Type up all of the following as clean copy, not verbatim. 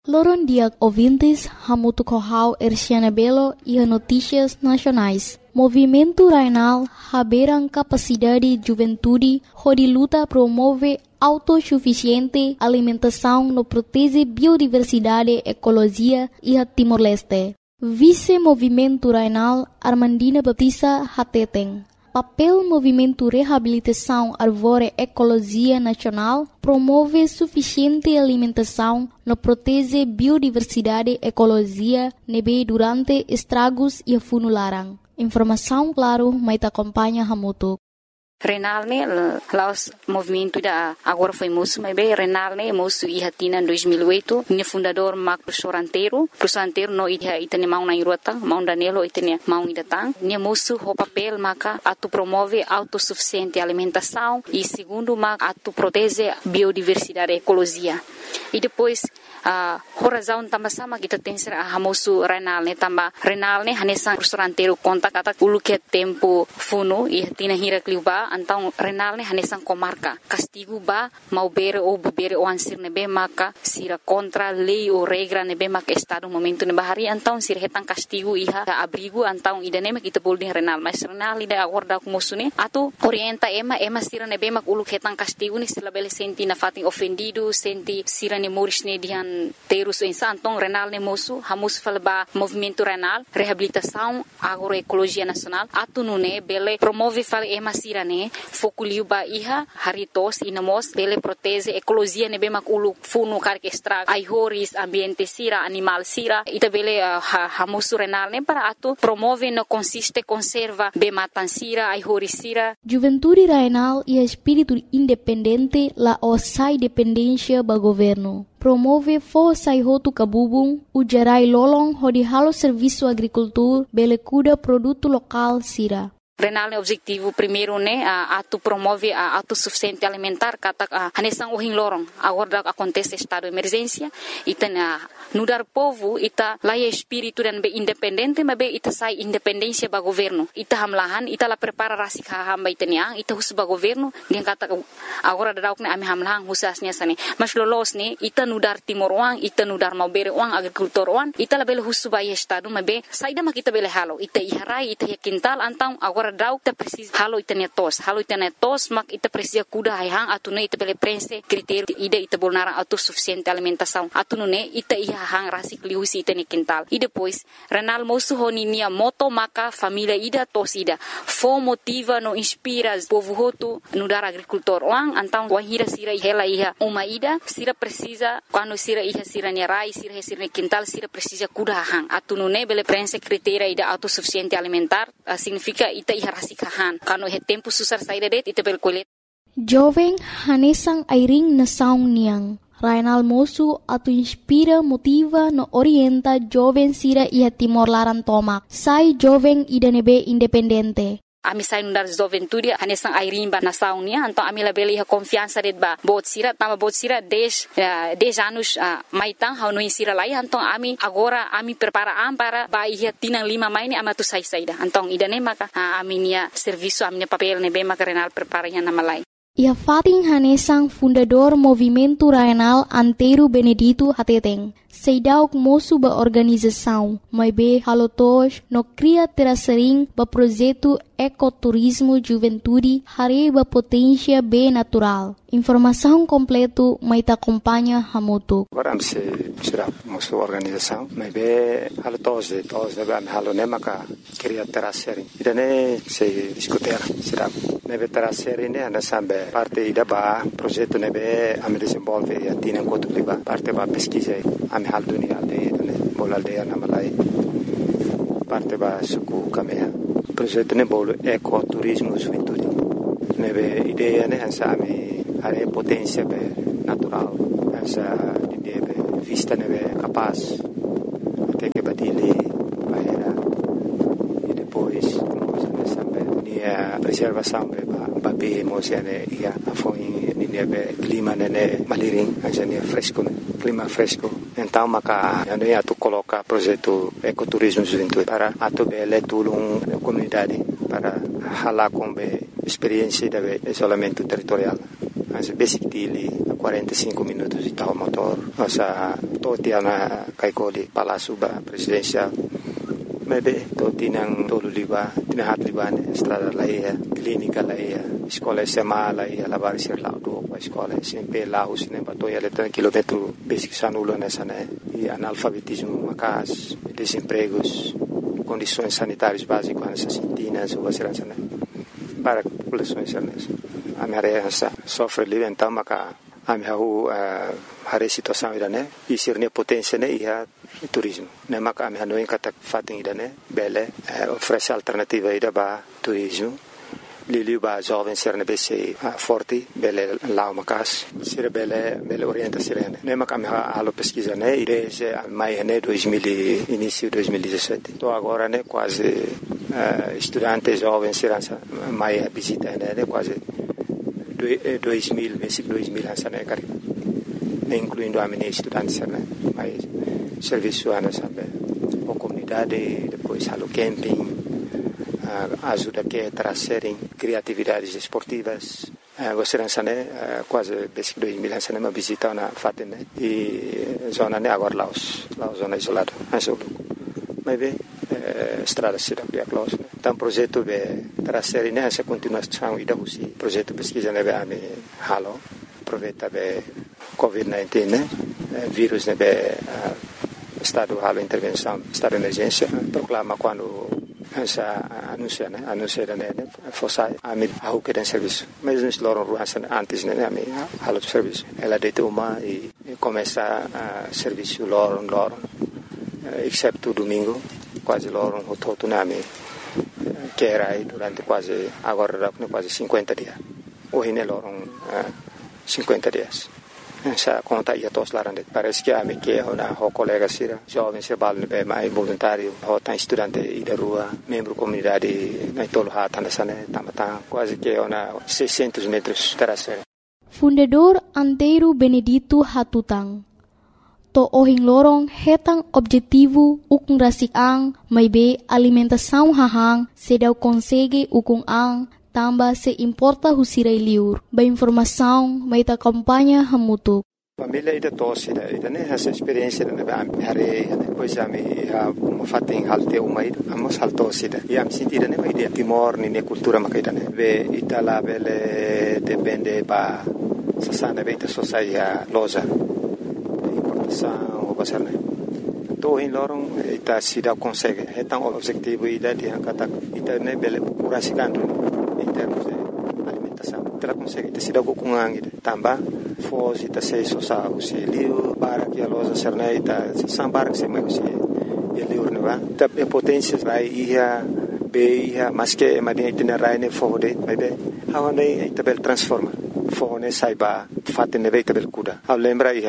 Loron dia ouvintes, hamutu kohau Erciana Belo e notícias nacionais. Movimento Rainal haberam capacidade juventude, onde luta promove autossuficiente alimentação no protege biodiversidade, ecologia e a Timor-Leste. Vice-Movimento Rainal Armandina Batista Hateteng. Papel Movimento Reabilitação Arvore Ecologia Nacional promove suficiente alimentação no protege biodiversidade ecologia nebe durante estragos e funularang. Informação claro, mas acompanha Hamutu. Renal ne laos movimento da agora foi moço, mas bem Renal ne moço e hatina em 2008, ne fundador Mac professor anteiro no ia itane mau na irota, mau Danilo itane mau idatang, ne moço o papel maca atu promove autossuficiente alimentação e segundo mac atu protege biodiversidade ecologia. E depois a razão também sama kita tem ser a moço Renal ne hanesan professor anteiro conta kata ulu que tempo funo e hatina hira kliuba então Renal ne hanesan comarca castigo ba mau bere ou bebere o ansir nebe maka sira contra lei ou regra nebe maka estado momento ne bahari então sira hetan castigo iha abrigo então idane kita boleh Renal mas Renal ida agora com moço ne atu orienta ema sira nebe mak ulu hetan castigo ni sila bele senti na fatin ofendido senti sira ne moris ne dihan terus então Renal ne moço hamus falba movimento Renal reabilitação agroecologia nacional atu nune bele promove fal ema sira ne fokuliu ba iha haritos inamos bele protege ecologia ne bemak ulu funu karke extra aihoris ambiente sira animal sira ita bele hamusu Renal ne para atu promove no consiste conserva bematan sira aihoris sira. Juventude Rainal e espírito independente la osai dependência ba governo. Promove força e roto cabubung, o gerai lolong hodi halo serviço agricultura, bele cuida produto local sira. Renal ne objetivo primeiro ne atu promove a autossuficiente alimentar kata hanesang uhing lorong agora acontece estado de emergência ita nudar povo ita laia espírito dan be independente mabe ita sai independência ba governo ita hamlahan ita la prepara rasik hamba itania ita hus ba governo dia kata agora dauk ne ami hamlahan husasnya sane mas lolos ne ita nudar timor wang ita nudar mau bere wang agrikultor wang ita la bele hus ba estado mabe saida makita bele halo ita iharai ita yakintal antang agora dauk ta precis halo itania tos mak ita precisa kuda hang atune ita bele prense critério ida ita bolnara autossuficiente alimentação atune ita iha hang rasik liusi ita ne quintal e depois Renal moço honinia moto maka família ida tosida fo motiva no inspira povo hotu no dar agricultor wang antang wahira sira hela iha uma ida sira precisa quando sira iha sira ne rai sira ne quintal sira precisa kuda hang atune bele prense critério ida autossuficiente alimentar significa ita iha rasikahan kano he tempo susar saida det ita bel kulit jovem hanesang airing na saung niang Rainal moço atu inspira motiva no orienta jovem sira iha Timor Laran tomak sai jovem idanebe independente. Ami sai nundar juventude hanesang airing ba nasaung nia então ami labele iha confiança det ba bot sira 10 anos maitang hau no sira lai então ami agora ami prepara para ba iha tinang 5 mai ni amatu sai saida então idane maka ami nia serviço ami papel ne be maka Renal prepara nya nama lai. Ia fating hanesang fundador Movimento Rainal Anteiro Benedito Hateteng. Seidauk moço ba organização, mas be halotos no cria terasering ba projeto ecoturismo juventude hare ba potência be natural. Informação completo mai ta acompanha Hamutu. Agora se será moço organização, mas be halotos de ba halone maka cria terasering. Idane se discutir será nebe terasering ne ana sambe parte ida ba projeto nebe am desenvolve e atina enquanto liba parte ba pesquisa am hal dunia aldeia bol aldeia na Malai parte ba suku kamea projeto ne bol ecoturismo juventude nebe ideia ne ansa ami are potência be natural ansa ideia be vista nebe capaz até que batile baera e depois coisa nessa be nia preservação be ba be emocione ia afoi nia be clima ne maliring ansa nia fresco clima fresco então maka ando ia tu coloca projeto ecoturismo juventude para atu bele tulung comunidade para hala com experiência de isolamento territorial as basic dili 45 minutos de tal motor nossa totia na kaikoli Palácio Presidencial. Maybe to tinang tolo liba, tinahat liba ne estrada laia, clínica laia, escola SMA laia, lavar ser lá do a escola sempre lá os ne batoia letra quilômetro basic sanulo nessa né e analfabetismo macas, desempregos, condições sanitárias básicas nessa sintinas ou assim né para populações nessa a minha área sofre livre então maca a minha a situação ida né e ser ne potência né ia turismo ne maca a minha não encata fatem ida né bele oferece alternativa ida ba turismo Lili ba jovem ser ne bese forte bele lá macas ser bele orienta ser ne maca a minha alo pesquisa né desde mai né 2000 início 2017 tô agora né quase estudante jovem ser mai visita né quase 2000, versículo 2000 hasanay kari, incluindo a minha estudante, mas serviço ana sabe, a comunidade, depois halo camping, ajuda que trazerem criatividades esportivas. Você hasanay quase versículo 2000 hasanay uma visita na fatin e zona né agora Laos zona isolada, mas bem estrada cidade de Laos. Então projeto be trazer nessa continuação e da usi projeto pesquisa ne be ami halo aproveita be COVID-19 né vírus ne be estado halo intervenção estado de emergência proclama quando essa anuncia né fosse ami ao que tem serviço mas nos loram ruas antes né ami halo serviço ela de uma e começa a serviço loron exceto domingo quase loron o todo nami que era aí durante quase agora quase 50 dias hoje ne loron 50 dias essa conta ia todos lá parece que a me que na colega sira jovem se balne be mais voluntário ou tá estudante e da rua membro comunidade na tolo hata nessa né tamata quase que na 600 metros terasera Fundador Antero Benedito Hatutang to ohing lorong hetang objetivo ukung rasik ang may be alimentação hahang sedaw konsege ukung ang tamba se importa husiray liur ba informação may ta kampanya hamutuk. Família ida tosse ida né essa experiência na hare depois a me fating halte uma ida amos haltosse ida e am sentida né ida timor ni cultura makaida né be itala bele depende ba sasana beita sociedade loja o pasar né to in lorong ita sida consegue hetang objetivo ida dia kata ita ne bele kurasikan em termos de alimentação ita consegue ita sida kukungang ida tamba foz ita sei sosa usi liu para que a loja serna ita sambar que se mai usi liu ne va ita potência vai ia be ia mas que madia ita ne rai ne fode mai be hawane ita bel transforma Fone saiba fatte ne veita bel kuda. A lembra ia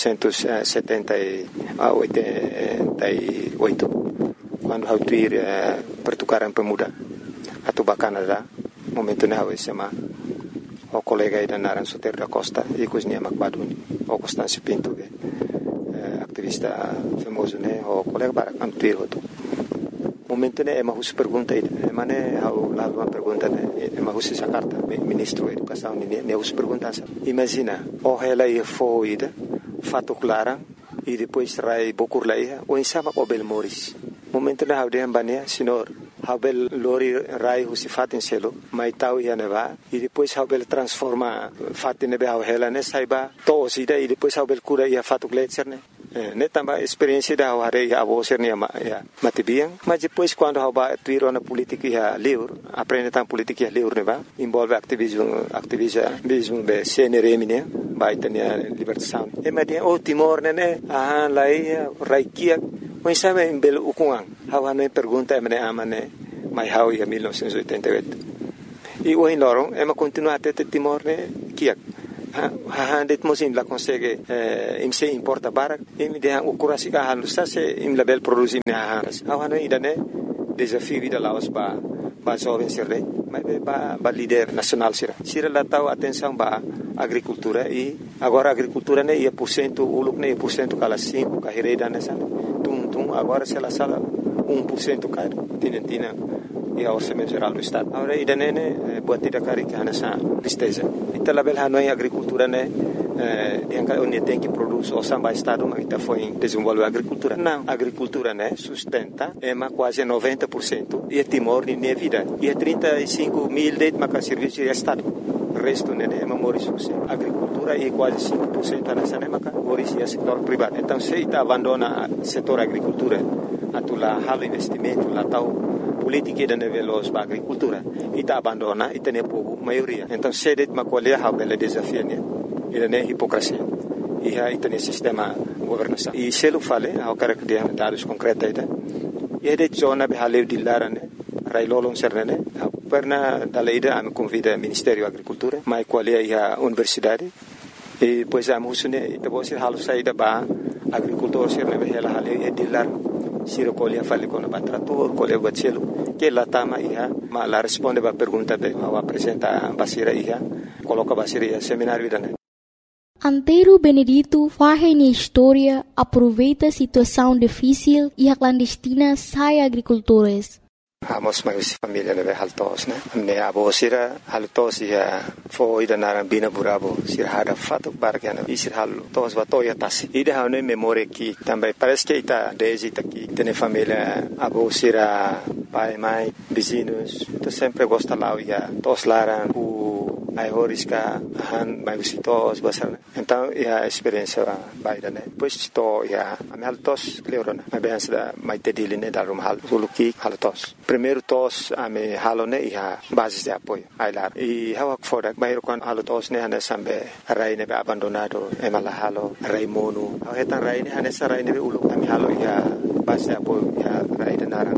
1978 quando hau tuir pertukaran pemuda atau Canada momento ne hau sema o colega ida naran Soter da Costa e cosnia Macbaduni o Constâncio Pinto activista famoso ne o colega para antuir hoto momento ne ema hus pergunta ida mane hau lá uma pergunta ne ema hus essa carta ministro da educação ne hus pergunta imagina o ela ia foida fato clara e depois rai bokur laia o insama o bel moris momento ne hau de ambania senhor hau bel lori rai hus fatin selo mai tau ia neva e depois hau bel transforma fatin ne hau ela ne saiba to sida e depois hau bel cura ia fato gletser ne tambah experiência da hari a você ne matibiang mas depois quando hau ba tuiro na política ia liur aprende tam política ia liur ne ba envolve ativismo be CNRM ne ba itania libertação e madia o Timor ne lai raikia mas sabe em belo ukungang hau ne pergunta me amane mai hau ia 1988 e o em lorong ema continua até Timor ne kiak det mosim la consegue im se importa barak im de han ukurasi ka han sa se im label produzi ne ha awana idane desafio vida laos ba jovem sirre mas ba líder nacional sira la tau atenção ba agricultura e agora agricultura ne ia % uluk ne % kala 5 ka hereda ne san tum agora se la sala 1% ka tinentina e a orçamento geral do estado agora idane ne buat tidak kari kana sa listeza ita label hanoi agricultura ne onde tem que produzir o samba estado, mas está foi desenvolver a agricultura. Não, a agricultura, né, sustenta quase 90% e é Timor de minha vida. E é 35 mil de serviço de estado. O resto, né, é a agricultura e quase 5% nessa época, é setor privado. Então, se está abandona o setor agricultura, atula halo investimento, lá tal política de nível da agricultura, e está abandona e tem povo maioria. Então, se de uma colher há bela desafio, né, e é hipocrisia. E aí tem sistema governação. E se eu falei, há características dados concretos aí, e de zona de haleu de lara, né, railolong serne, perna dalaida a me convida Ministério da Agricultura, mas qual é a universidade, e depois a musune, e depois se halo saída ba agricultor serne behela haleu e de lar, se recolhe fale com o trator, colhe o bacelo, que lá tama ia, mas lá responde a pergunta be, ao apresenta basira ia, coloca basira ia seminário da né. Antero Benedito faz na história, aproveita a situação difícil e a clandestina sai agricultores. Amos mais família leve haltos, né? Ne abo sira haltos ia foi da narambina burabo sira hada fato bargana e sira haltos vatoia tasi. E de haune memória que também parece que está desde aqui tem família abo sira pai mãe vizinhos, tu sempre gosta lá ia tos laran ai horiska han mai visitos basar. Então a experiência vai da né. Depois to ia a haltos cleorona. A bem da mai tedili né da rumhal suluki haltos. Primeiro tos a me halone ia base de apoio ai lar. E hawak foda bairo kon haltos ne hane sambe rai ne abandonado e mala halo rai monu. Hetan rai ne hane sa rai ne ulu ami halo ia base de apoio ia rai de naran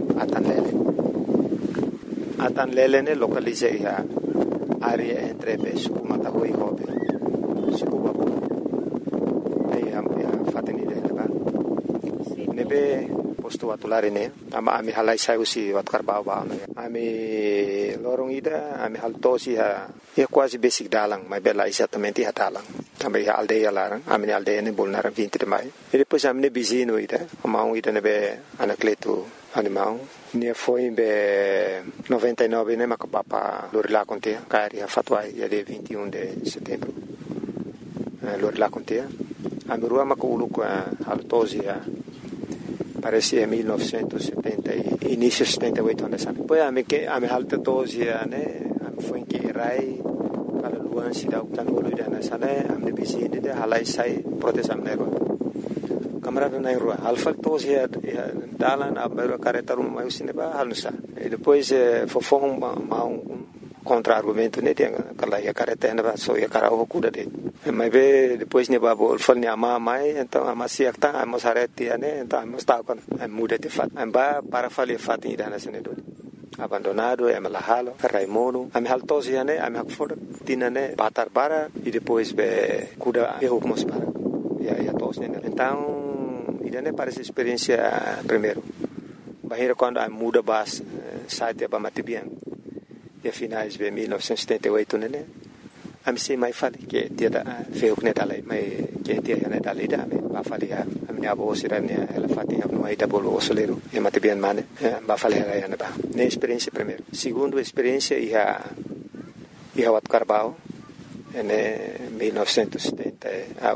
atan lele ne localize ia área entre suku matahui hobe suku babu ai am fateni de leba nebe posto atulare ne ami halai sai usi wat karbau ba ami lorong ida ami haltosi ha quase basic dalang mai bela exatamente ha dalang também a aldeia larang ami aldeia ne bolnara 20 de maio e depois ami ne bizino ida amau ida nebe anacleto animal ne foi em 99 né macapapa Lorila contea cari a fatwa ia de 21 de setembro Lorila contea a mirua maculu com a altosia parece em 1970 início 78 anos depois a me alta tosia né foi em que rai para luan se dá o tanolo ida na sana a me bizinde de halai sai proteção nero camarada na rua alfa tos ia dalan a mero careta rumah mai usine ba halusa e depois fofong contra argumento né tem aquela ia careta na só ia cara o cuda de mas ve depois ne babo alfa ne ama mai então ama siakta ama sarete né então ama está com muda de fat amba para fazer fat ida na sene do abandonado é malahalo raimono am haltos ia né am hakfor tina né batar bara e depois be cuda erro mos para ia tos né então idane parece experiência primeiro bahira quando a muda bas site ba matibian e finais de 1978 né am sei mai fali que dia da feu né dalai mai que dia né dalai da ba fali a minha avó sirane ela fatinha no aí da bolo osoleiro e matibian mane ba fali ela né ba né experiência primeiro segundo experiência ia wat carbao né 1970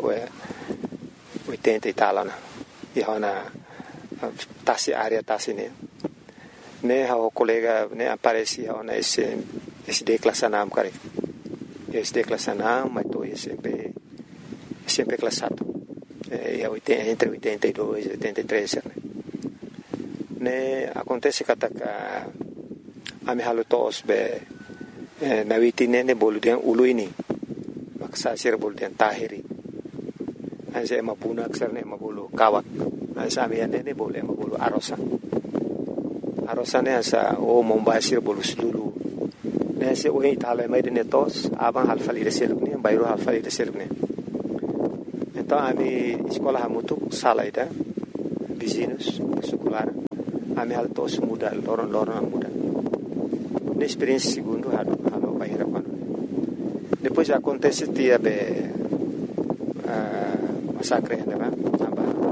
80 e tal né e hona tasi área tasi ne o colega ne aparecia ona esse declassanam cara esse declassanam mas tô sempre classado e entre 82 e 83 né acontece que a me halutos be na witine ne boludian uluini maksa sir boludian tahiri Saya mabuna aksarnya mabulu kawak. Saya ambil ini boleh mabulu arosan. Arosannya saya membasir bolu selulu. Nasi orang Italia mai dene tos, abang halfali deseluk ni, bayro halfali deseluk ni. Então ami sekolah hamutuk sala ida, vizinhos, sekolah. Ami hal tos muda, lorong muda. Na experiência segundo halo bayra quando. Depois acontece dia be massacre, né?